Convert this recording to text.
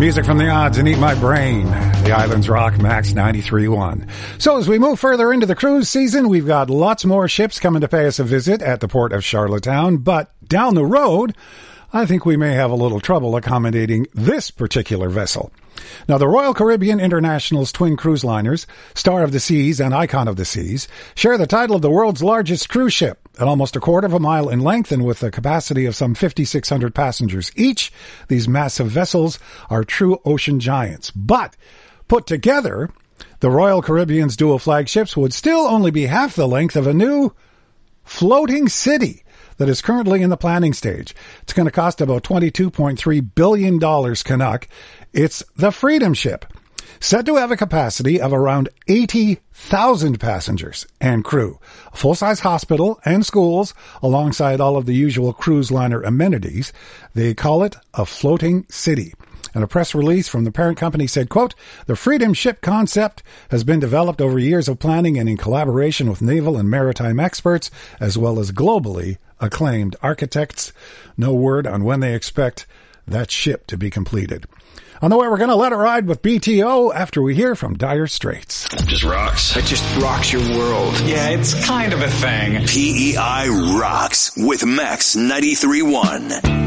Music from the odds and Eat My Brain. The Islands Rock, Max 93.1. So as we move further into the cruise season, we've got lots more ships coming to pay us a visit at the port of Charlottetown. But down the road, I think we may have a little trouble accommodating this particular vessel. Now, the Royal Caribbean International's twin cruise liners, Star of the Seas and Icon of the Seas, share the title of the world's largest cruise ship at almost a quarter of a mile in length and with a capacity of some 5,600 passengers each. These massive vessels are true ocean giants. But put together, the Royal Caribbean's dual flagships would still only be half the length of a new floating city that is currently in the planning stage. It's going to cost about $22.3 billion Canuck. It's the Freedom Ship, said to have a capacity of around 80,000 passengers and crew, a full-size hospital and schools alongside all of the usual cruise liner amenities. They call it a floating city. And a press release from the parent company said, quote, "The Freedom Ship concept has been developed over years of planning and in collaboration with naval and maritime experts, as well as globally acclaimed architects." No word on when they expect that ship to be completed. On the way, we're going to let it ride with BTO after we hear from Dire Straits. Just rocks. It just rocks your world. Yeah, it's kind of a thing. PEI rocks with Max 93.1.